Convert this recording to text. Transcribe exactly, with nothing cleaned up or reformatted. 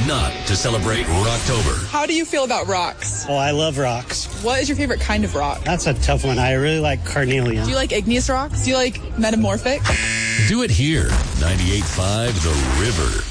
not to celebrate Rocktober. How do you feel about rocks? Oh, I love rocks. What is your favorite kind of rock? That's a tough one. I really like carnelian. Do you like igneous rocks? Do you like metamorphic? Do it here. ninety-eight point five The River.